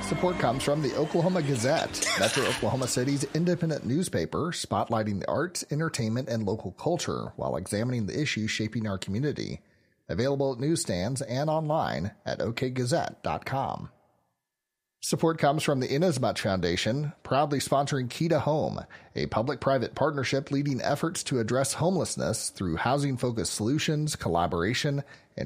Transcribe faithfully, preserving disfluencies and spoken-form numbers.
Support comes from the Oklahoma Gazette, Metro Oklahoma City's independent newspaper, spotlighting the arts, entertainment, and local culture while examining the issues shaping our community. Available at newsstands and online at o k gazette dot com. Support comes from the Inasmuch Foundation, proudly sponsoring Key to Home, a public-private partnership leading efforts to address homelessness through housing-focused solutions, collaboration, and